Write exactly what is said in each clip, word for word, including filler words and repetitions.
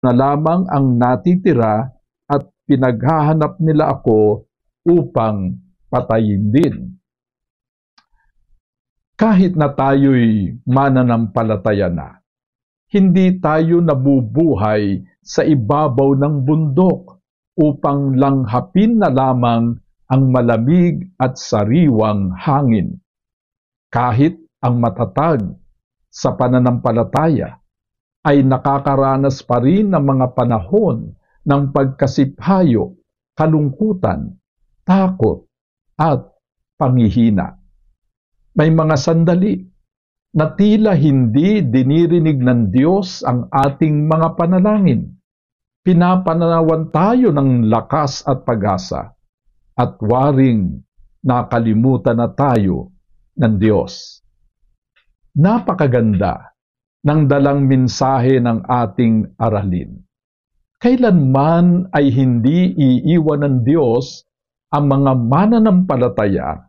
na lamang ang natitira at pinaghahanap nila ako upang patayin din. Kahit na tayo'y mananampalataya na, hindi tayo nabubuhay sa ibabaw ng bundok upang langhapin na lamang ang malamig at sariwang hangin. Kahit ang matatag sa pananampalataya ay nakakaranas pa rin ng mga panahon ng pagkasiphayo, kalungkutan, takot, at panghihina. May mga sandali na tila hindi dinirinig ng Diyos ang ating mga panalangin. Pinapananawan tayo ng lakas at pag-asa, at waring nakalimutan na tayo ng Diyos. Napakaganda ng dalang mensahe ng ating aralin. Kailanman ay hindi iiwan ng Diyos ang mga mananampalataya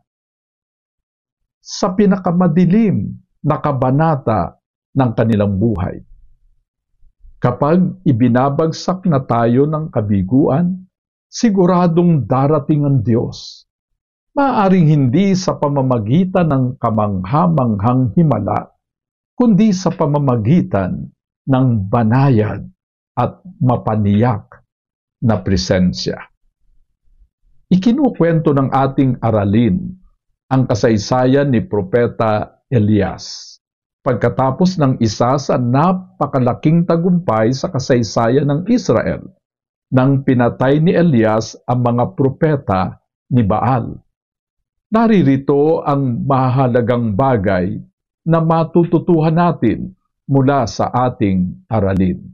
sa pinakamadilim na kabanata ng kanilang buhay. Kapag ibinabagsak na tayo ng kabiguan, siguradong darating ang Diyos. Maaaring hindi sa pamamagitan ng kamangha-manghang himala, kundi sa pamamagitan ng banayad at mapaniyak na presensya. Ikinukwento ng ating aralin ang kasaysayan ni Propeta Elias, pagkatapos ng isa sa napakalaking tagumpay sa kasaysayan ng Israel, nang pinatay ni Elias ang mga propeta ni Baal. Naririto ang mahalagang bagay na matututuhan natin mula sa ating aralin.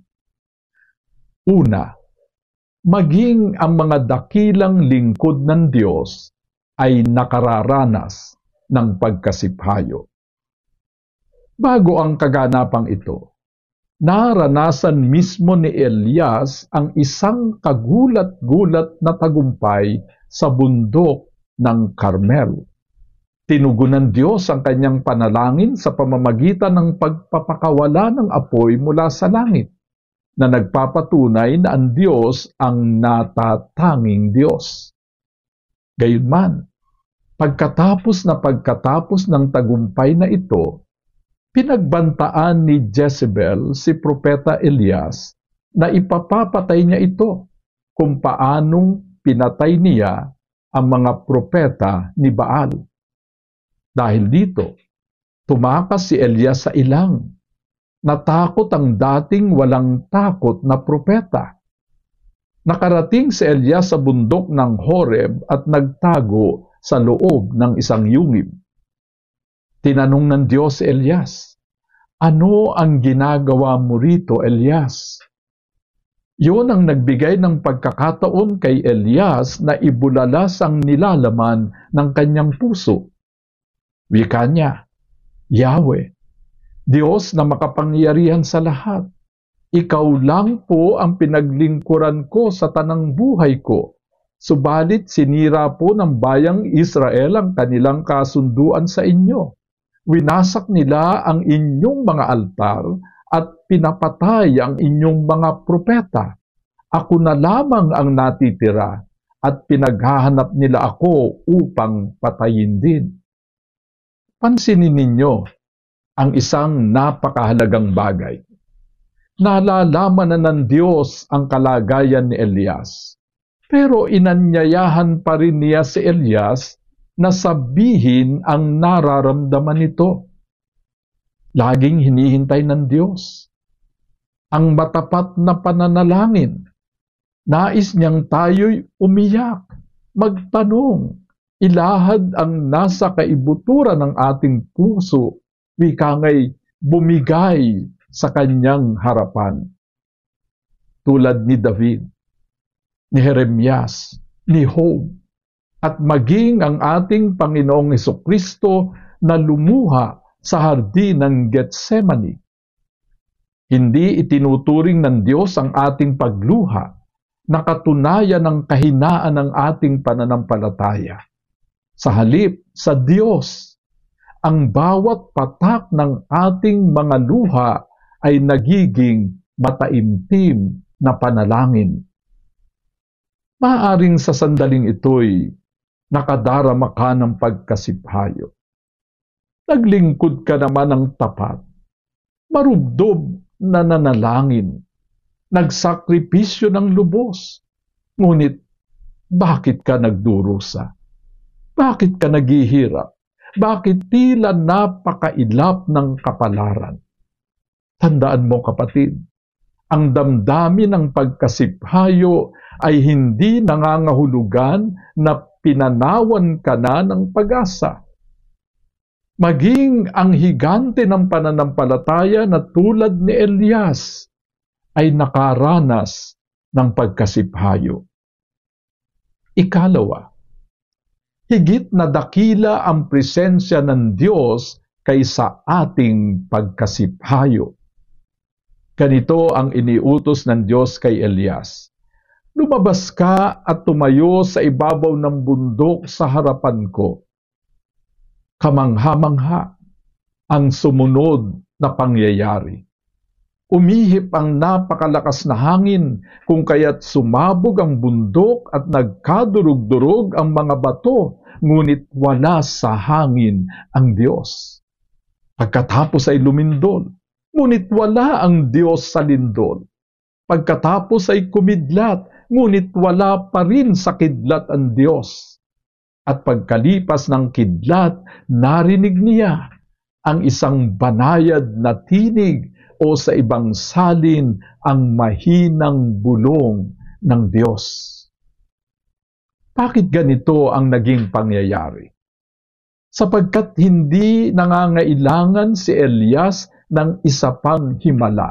Una, maging ang mga dakilang lingkod ng Diyos ay nakararanas ng pagkasiphayo. Bago ang kaganapang ito, naranasan mismo ni Elias ang isang kagulat-gulat na tagumpay sa bundok ng Carmel. Tinugon ng Diyos ang kanyang panalangin sa pamamagitan ng pagpapakawala ng apoy mula sa langit, na nagpapatunay na ang Diyos ang natatanging Diyos. Gayunman, pagkatapos na pagkatapos ng tagumpay na ito, pinagbantaan ni Jezebel si Propeta Elias na ipapapatay niya ito kung paanong pinatay niya ang mga propeta ni Baal. Dahil dito, tumakas si Elias sa ilang. Natakot ang dating walang takot na propeta. Nakarating si Elias sa bundok ng Horeb at nagtago sa loob ng isang yungib. Tinanong ng Diyos si Elias, "Ano ang ginagawa mo rito, Elias?" Yun ang nagbigay ng pagkakataon kay Elias na ibulalas ang nilalaman ng kanyang puso. Wika niya, "Yahweh, Diyos na makapangyarihan sa lahat, ikaw lang po ang pinaglingkuran ko sa tanang buhay ko. Subalit sinira po ng bayang Israel ang kanilang kasunduan sa inyo. Winasak nila ang inyong mga altar at pinapatay ang inyong mga propeta. Ako na lamang ang natitira at pinaghahanap nila ako upang patayin din." Pansinin ninyo ang isang napakahalagang bagay. Nalalaman na ng Diyos ang kalagayan ni Elias, pero inanyayahan pa rin niya si Elias na sabihin ang nararamdaman nito. Laging hinihintay ng Diyos ang matapat na pananalangin. Nais niyang tayo'y umiyak, magtanong, ilahad ang nasa kaibuturan ng ating puso, wika nga'y bumigay sa kanyang harapan. Tulad ni David, ni Jeremias, ni Job, at maging ang ating Panginoong Hesukristo na lumuha sa hardin ng Getsemani. Hindi itinuturing ng Diyos ang ating pagluha na katunayan ng kahinaan ng ating pananampalataya. Sa halip, sa Diyos, ang bawat patak ng ating mga luha ay nagiging mataimtim na panalangin. Maaaring sa sandaling ito'y nakadarama ka ng pagkasiphayo. Naglingkod ka naman ng tapat, marubdob na nanalangin, nagsakripisyo ng lubos. Ngunit bakit ka nagdurusa? Bakit ka naghihirap? Bakit tila napakailap ng kapalaran? Tandaan mo, kapatid, ang damdamin ng pagkasiphayo ay hindi nangangahulugan na pinanawan ka na ng pag-asa. Maging ang higante ng pananampalataya na tulad ni Elias ay nakaranas ng pagkasiphayo. Ikalawa, higit na dakila ang presensya ng Diyos kaysa ating pagkasiphayo. Ganito ang iniutos ng Diyos kay Elias. Lumabas ka at tumayo sa ibabaw ng bundok sa harapan ko. Kamangha-mangha ang sumunod na pangyayari. Umihip ang napakalakas na hangin, kung kaya't sumabog ang bundok at nagkadurog-durog ang mga bato, ngunit wala sa hangin ang Diyos. Pagkatapos ay lumindol, ngunit wala ang Diyos sa lindol. Pagkatapos ay kumidlat, ngunit wala pa rin sa kidlat ang Diyos. At pagkalipas ng kidlat, narinig niya ang isang banayad na tinig o sa ibang salin ang mahinang bulong ng Diyos. Bakit ganito ang naging pangyayari? Sapagkat hindi nangangailangan si Elias ng isa pang himala.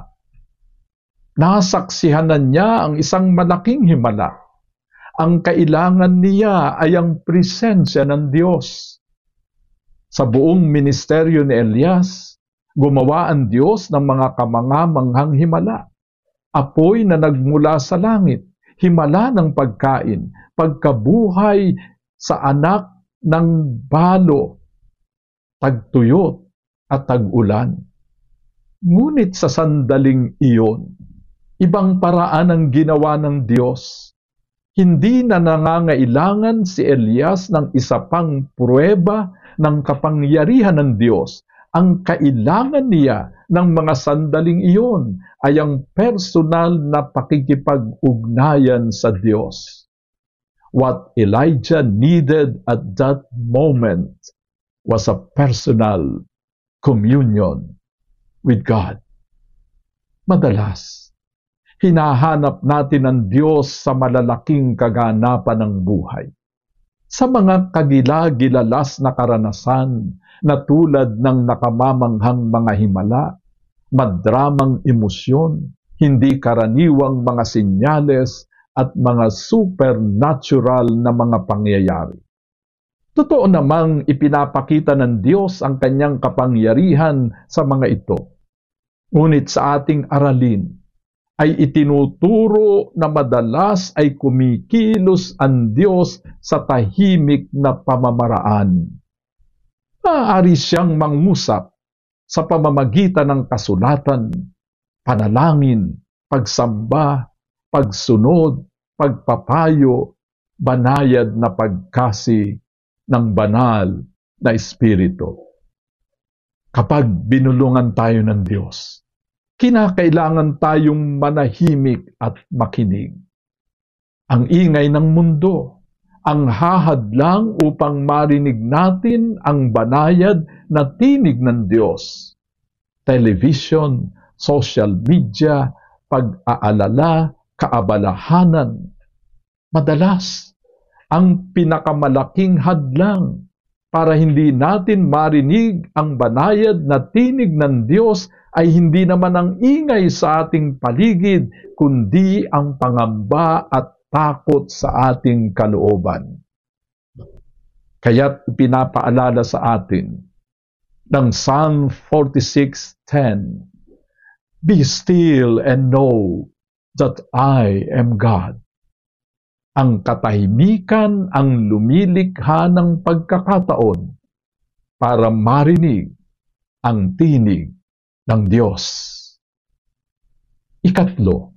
Nasaksihan na niya ang isang malaking himala. Ang kailangan niya ay ang presensya ng Diyos. Sa buong ministeryo ni Elias, gumawa ang Diyos ng mga kamanga-manghang himala. Apoy na nagmula sa langit, himala ng pagkain, pagkabuhay sa anak ng balo, tagtuyot at tag-ulan. Ngunit sa sandaling iyon, ibang paraan ang ginawa ng Diyos. Hindi na nangangailangan si Elias ng isa pang pruweba ng kapangyarihan ng Diyos. Ang kailangan niya ng mga sandaling iyon ay ang personal na pakikipag-ugnayan sa Diyos. What Elijah needed at that moment was a personal communion with God. Madalas, hinahanap natin ang Diyos sa malalaking kaganapan ng buhay. Sa mga kagila-gilalas na karanasan na tulad ng nakamamanghang mga himala, madramang emosyon, hindi karaniwang mga senyales at mga supernatural na mga pangyayari. Totoo namang ipinapakita ng Diyos ang kanyang kapangyarihan sa mga ito. Ngunit sa ating aralin, ay itinuturo na madalas ay kumikilos ang Diyos sa tahimik na pamamaraan. Maaari siyang mangusap sa pamamagitan ng kasulatan, panalangin, pagsamba, pagsunod, pagpapayo, banayad na pagkasi ng banal na Espiritu. Kapag binulungan tayo ng Diyos, kinakailangan tayong manahimik at makinig. Ang ingay ng mundo, ang hahadlang upang marinig natin ang banayad na tinig ng Diyos. Television, social media, pag-aalala, kaabalahanan. Madalas, ang pinakamalaking hadlang para hindi natin marinig ang banayad na tinig ng Diyos ay hindi naman ang ingay sa ating paligid, kundi ang pangamba at takot sa ating kalooban. Kaya't pinapaalala sa atin ng Psalm forty-six ten, "Be still and know that I am God." Ang katahimikan ang lumilikha ng pagkakataon para marinig ang tinig ng Diyos. Ikatlo,